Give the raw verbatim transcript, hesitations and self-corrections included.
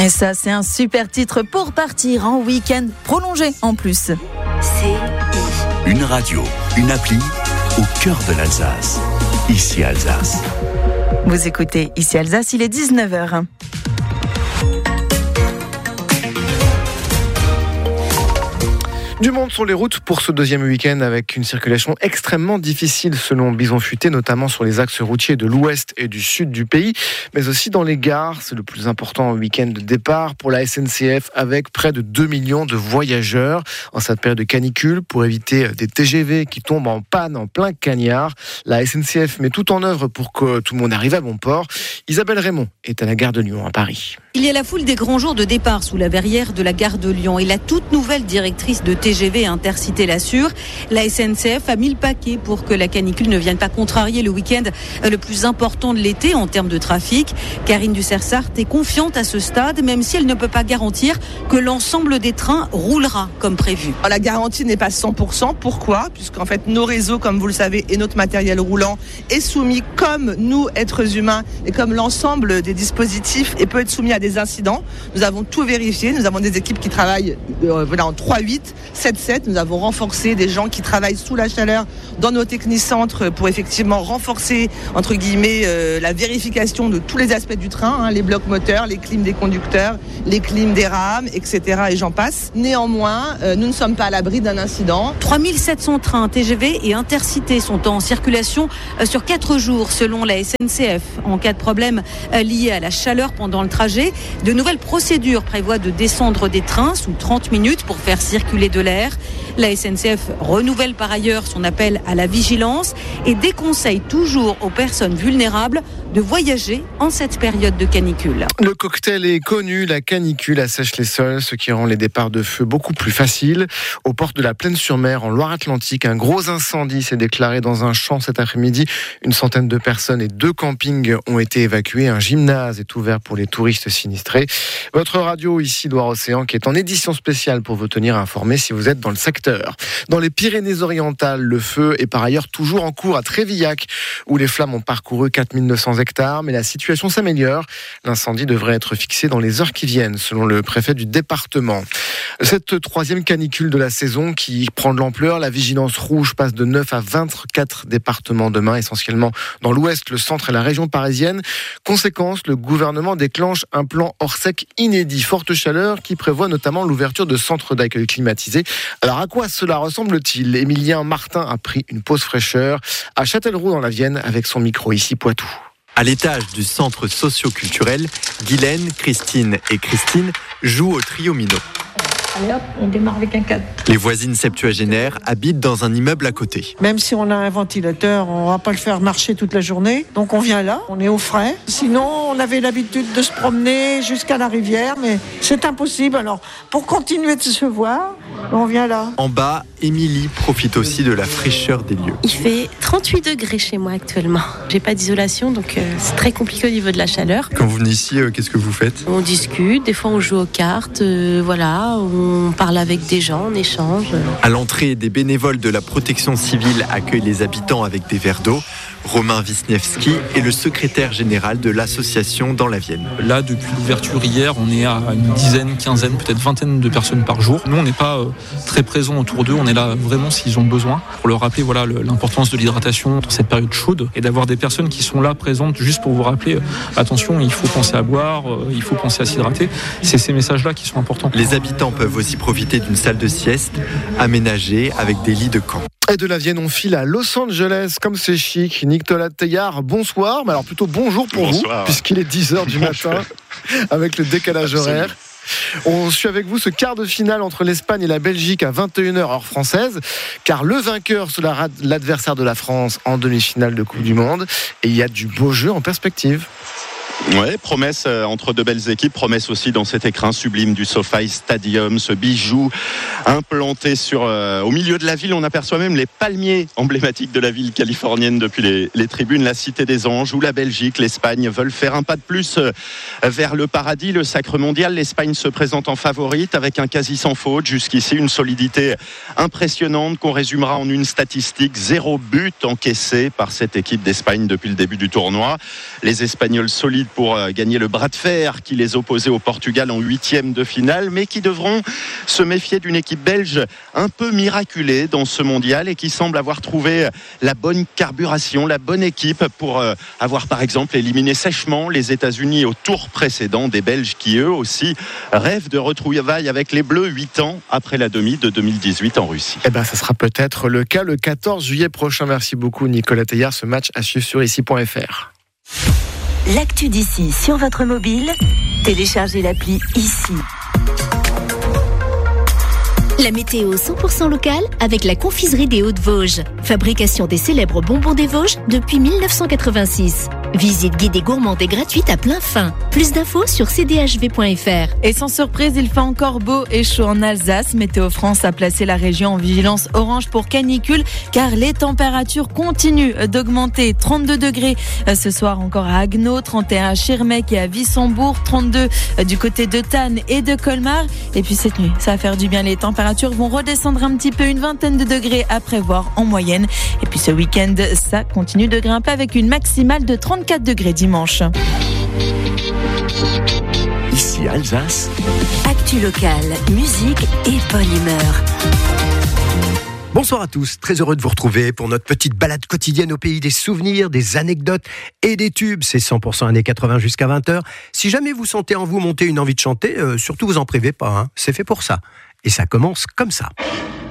Et ça, c'est un super titre pour partir en week-end prolongé en plus. C I. Une radio, une appli au cœur de l'Alsace. Ici Alsace. Vous écoutez Ici Alsace, il est dix-neuf heures. Du monde sur les routes pour ce deuxième week-end avec une circulation extrêmement difficile selon Bison Futé, notamment sur les axes routiers de l'ouest et du sud du pays, mais aussi dans les gares. C'est le plus important week-end de départ pour la S N C F avec près de deux millions de voyageurs en cette période de canicule. Pour éviter des T G V qui tombent en panne en plein cagnard, la S N C F met tout en œuvre pour que tout le monde arrive à bon port. Isabelle Raymond est à la gare de Lyon à Paris. Il y a la foule des grands jours de départ sous la verrière de la gare de Lyon et la toute nouvelle directrice de T G V Intercité l'assure. La S N C F a mis le paquet pour que la canicule ne vienne pas contrarier le week-end le plus important de l'été en termes de trafic. Karine Ducersart est confiante à ce stade, même si elle ne peut pas garantir que l'ensemble des trains roulera comme prévu. La garantie n'est pas cent pour cent. Pourquoi ? Puisqu'en fait, nos réseaux, comme vous le savez, et notre matériel roulant est soumis, comme nous, êtres humains, et comme l'ensemble des dispositifs, et peut être soumis à des incidents. Nous avons tout vérifié. Nous avons des équipes qui travaillent euh, voilà, en trois huit, sept sept. Nous avons renforcé des gens qui travaillent sous la chaleur dans nos technicentres pour effectivement renforcer, entre guillemets, euh, la vérification de tous les aspects du train, hein, les blocs moteurs, les clims des conducteurs, les clims des rames, et cetera. Et j'en passe. Néanmoins, euh, nous ne sommes pas à l'abri d'un incident. trois mille sept cents trains T G V et Intercités sont en circulation sur quatre jours selon la S N C F. En cas de problème lié à la chaleur pendant le trajet, de nouvelles procédures prévoient de descendre des trains sous trente minutes pour faire circuler de l'air. La S N C F renouvelle par ailleurs son appel à la vigilance et déconseille toujours aux personnes vulnérables de voyager en cette période de canicule. Le cocktail est connu, la canicule assèche les sols, ce qui rend les départs de feu beaucoup plus faciles. Aux portes de la Plaine-sur-Mer, en Loire-Atlantique, un gros incendie s'est déclaré dans un champ cet après-midi. Une centaine de personnes et deux campings ont été évacués. Un gymnase est ouvert pour les touristes sinistrés. Votre radio ici, Loire-Océan, qui est en édition spéciale pour vous tenir informés si vous êtes dans le secteur. Dans les Pyrénées-Orientales, le feu est par ailleurs toujours en cours à Trévillac, où les flammes ont parcouru quatre mille neuf cents hectares, mais la situation s'améliore. L'incendie devrait être fixé dans les heures qui viennent, selon le préfet du département. Cette troisième canicule de la saison qui prend de l'ampleur, la vigilance rouge passe de neuf à vingt-quatre départements demain, essentiellement dans l'ouest, le centre et la région parisienne. Conséquence, le gouvernement déclenche un plan hors sec inédit, forte chaleur, qui prévoit notamment l'ouverture de centres d'accueil climatisés. Alors à quoi cela ressemble-t-il ? Émilien Martin a pris une pause fraîcheur à Châtellerault dans la Vienne avec son micro ici Poitou. À l'étage du centre socio-culturel, Guylaine, Christine et Christine jouent au trio minot. Allez hop, on démarre avec un cadre. Les voisines septuagénaires habitent dans un immeuble à côté. Même si on a un ventilateur, on va pas le faire marcher toute la journée. Donc on vient là, on est au frais. Sinon, on avait l'habitude de se promener jusqu'à la rivière, mais c'est impossible. Alors, pour continuer de se voir, on vient là. En bas, Émilie profite aussi de la fraîcheur des lieux. Il fait trente-huit degrés chez moi actuellement. J'ai pas d'isolation, donc euh, c'est très compliqué au niveau de la chaleur. Quand vous venez ici, euh, qu'est-ce que vous faites ? On discute, des fois on joue aux cartes, euh, voilà, on parle avec des gens, on échange. À l'entrée, des bénévoles de la protection civile accueillent les habitants avec des verres d'eau. Romain Wisniewski est le secrétaire général de l'association dans la Vienne. Là, depuis l'ouverture hier, on est à une dizaine, quinzaine, peut-être vingtaine de personnes par jour. Nous, on n'est pas euh, très présents autour d'eux, on est là vraiment s'ils ont besoin, pour leur rappeler voilà, le, l'importance de l'hydratation dans cette période chaude et d'avoir des personnes qui sont là présentes juste pour vous rappeler, euh, attention, il faut penser à boire, euh, il faut penser à s'hydrater. C'est ces messages-là qui sont importants. Les habitants peuvent aussi profiter d'une salle de sieste aménagée avec des lits de camp. Et de la Vienne, on file à Los Angeles, comme c'est chic. Nicolas Teillard, bonsoir, mais alors plutôt bonjour pour bonsoir. Vous, puisqu'il est dix heures du matin, avec le décalage Absolument. horaire. On suit avec vous ce quart de finale entre l'Espagne et la Belgique à vingt et une heures heure française, car le vainqueur sera l'adversaire de la France en demi-finale de Coupe du Monde. Et il y a du beau jeu en perspective. Ouais, promesse euh, entre deux belles équipes, promesse aussi dans cet écrin sublime du SoFi Stadium, ce bijou implanté sur, euh, au milieu de la ville. On aperçoit même les palmiers emblématiques de la ville californienne depuis les, les tribunes, la Cité des Anges, où la Belgique, l'Espagne veulent faire un pas de plus euh, vers le paradis, le sacre mondial. L'Espagne se présente en favorite avec un quasi sans faute. Jusqu'ici, une solidité impressionnante qu'on résumera en une statistique. Zéro but encaissé par cette équipe d'Espagne depuis le début du tournoi. Les Espagnols solides pour gagner le bras de fer qui les opposait au Portugal en huitième de finale, mais qui devront se méfier d'une équipe belge un peu miraculée dans ce mondial et qui semble avoir trouvé la bonne carburation, la bonne équipe pour avoir par exemple éliminé sèchement les États-Unis au tour précédent, des Belges qui eux aussi rêvent de retrouvailles avec les Bleus huit ans après la demi de deux mille dix-huit en Russie. Eh ben, ça sera peut-être le cas le quatorze juillet prochain. Merci beaucoup Nicolas Teillard. Ce match à suivre sur ici point f r. L'actu d'ici sur votre mobile, téléchargez l'appli ici. La météo cent pour cent locale avec la confiserie des Hauts-de-Vosges. Fabrication des célèbres bonbons des Vosges depuis mille neuf cent quatre-vingt-six. Visite guidée gourmande et gratuite à plein fin. Plus d'infos sur c d h v point f r. Et sans surprise, il fait encore beau et chaud en Alsace. Météo France a placé la région en vigilance orange pour canicule car les températures continuent d'augmenter. trente-deux degrés ce soir encore à Haguenau, trente et un à Schirmeck et à Wissembourg, trente-deux du côté de Thann et de Colmar. Et puis cette nuit, ça va faire du bien. Les températures vont redescendre un petit peu, une vingtaine de degrés à prévoir en moyenne. Et puis ce week-end, ça continue de grimper avec une maximale de trente-quatre degrés dimanche. Ici Alsace. Actu locale, musique et bonne humeur. Bonsoir à tous, très heureux de vous retrouver pour notre petite balade quotidienne au pays des souvenirs, des anecdotes et des tubes. C'est cent pour cent années quatre-vingts jusqu'à vingt heures. Si jamais vous sentez en vous monter une envie de chanter, euh, surtout vous en privez pas, hein. C'est fait pour ça. Et ça commence comme ça.